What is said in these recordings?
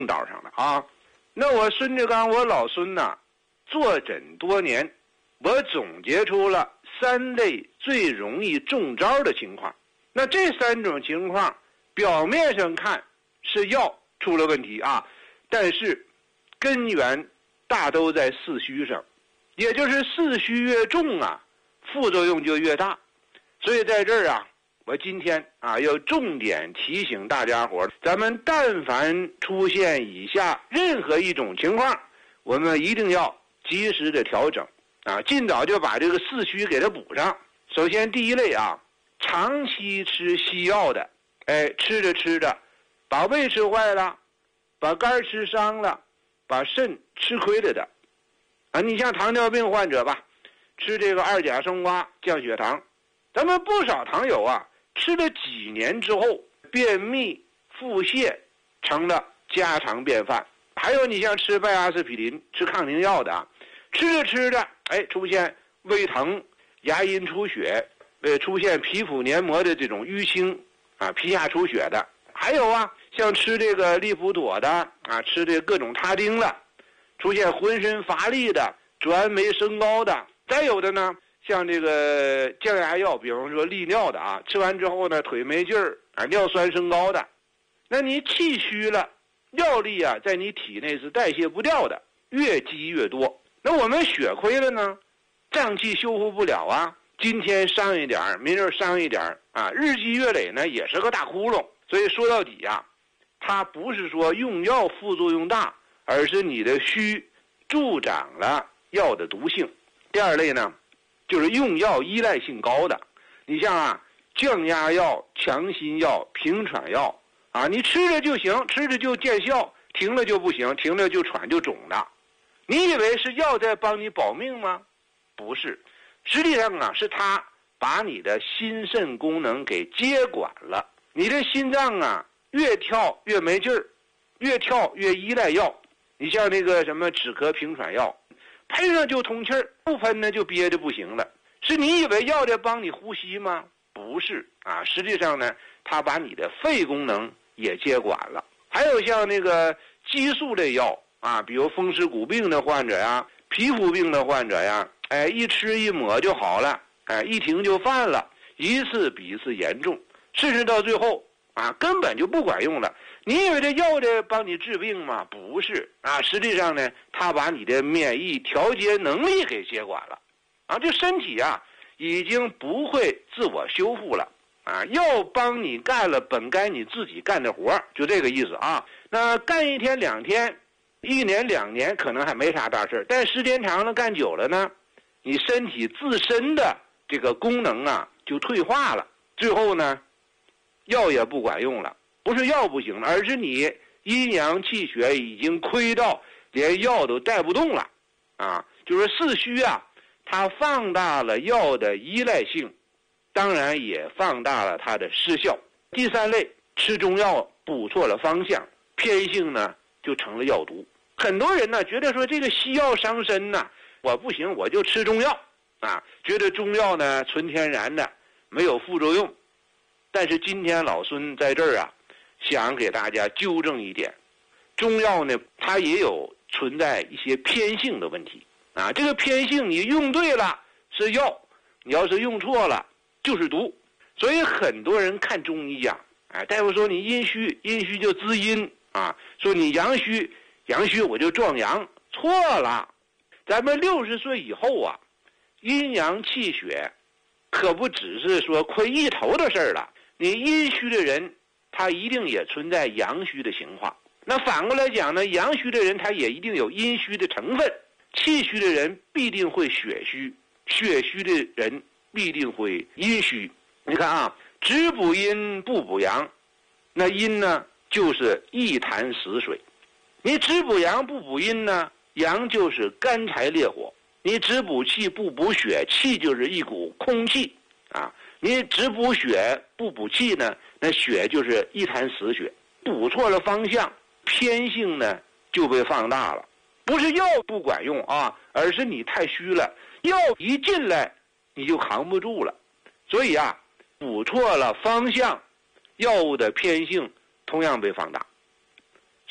道上了啊。那我孙志刚，我老孙呐，坐诊多年，我总结出了3类最容易中招的情况。那这3种情况，表面上看是药出了问题啊，但是根源大都在四虚上，也就是四虚越重啊，副作用就越大。所以在这儿啊，我今天啊要重点提醒大家伙，咱们但凡出现以下任何一种情况，我们一定要及时的调整啊，尽早就把这个四虚给它补上。首先第一类啊，长期吃西药的，吃着吃着把胃吃坏了，把肝吃伤了，把肾吃亏了的啊。你像糖尿病患者吧，吃这个2甲双胍降血糖，咱们不少糖友啊，吃了几年之后，便秘腹泻成了家常便饭。还有你像吃拜阿司匹林、吃抗凝药的啊，吃着吃着，出现胃疼、牙龈出血，出现皮肤黏膜的这种淤青啊，皮下出血的。还有啊，像吃这个利普妥的啊，吃这各种他汀的，出现浑身乏力的、转酶升高的。再有的呢，像这个降压药，比方说利尿的啊，吃完之后呢，腿没劲儿啊，尿酸升高的。那你气虚了，药力啊，在你体内是代谢不掉的，越积越多。那我们血亏了呢，脏器修复不了啊，今天伤一点，明儿伤一点啊，日积月累呢，也是个大窟窿。所以说到底啊，它不是说用药副作用大，而是你的虚助长了药的毒性。第二类呢，就是用药依赖性高的。你像啊，降压药、强心药、平喘药啊，你吃着就行，吃着就见效，停了就不行，停了就喘就肿的。你以为是药在帮你保命吗？不是，实际上啊，是它把你的心肾功能给接管了。你的心脏啊，越跳越没劲儿，越跳越依赖药。你像那个什么止咳平喘药，喷上就通气儿，不喷呢就憋得不行了。是你以为药在帮你呼吸吗？不是啊，实际上呢，它把你的肺功能也接管了。还有像那个激素类药啊，比如风湿骨病的患者呀、皮肤病的患者呀，一吃一抹就好了，一停就犯了，一次比一次严重，甚至到最后啊，根本就不管用了。你以为这药在帮你治病吗？不是啊，实际上呢，它把你的免疫调节能力给接管了啊，这身体啊已经不会自我修复了啊，要帮你干了本该你自己干的活，就这个意思啊。那干1天2天，1年2年可能还没啥大事，但时间长了干久了呢，你身体自身的这个功能啊就退化了，最后呢，药也不管用了。不是药不行了，而是你阴阳气血已经亏到连药都带不动了啊！就是四虚啊，它放大了药的依赖性，当然也放大了它的失效。第3类，吃中药补错了方向，偏性呢就成了药毒。很多人呢觉得说这个西药伤身呢，我不行我就吃中药啊，觉得中药呢纯天然的，没有副作用。但是今天老孙在这儿啊，想给大家纠正一点，中药呢它也有存在一些偏性的问题啊。这个偏性你用对了是药，你要是用错了就是毒。所以很多人看中医啊，大夫说你阴虚，阴虚就滋阴啊，说你阳虚，阳虚我就壮阳，错了。咱们60岁以后啊，阴阳气血可不只是说亏一头的事儿了。你阴虚的人他一定也存在阳虚的情况，那反过来讲呢，阳虚的人他也一定有阴虚的成分，气虚的人必定会血虚，血虚的人必定会阴虚。你看啊，只补阴不补阳，那阴呢就是一潭死水。你只补阳不补阴呢，阳就是干柴烈火。你只补气不补血，气就是一股空气啊。你只补血不补气呢，那血就是一潭死血。补错了方向，偏性呢就被放大了。不是药不管用啊，而是你太虚了，药一进来你就扛不住了。所以啊，补错了方向，药物的偏性同样被放大。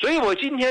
所以我今天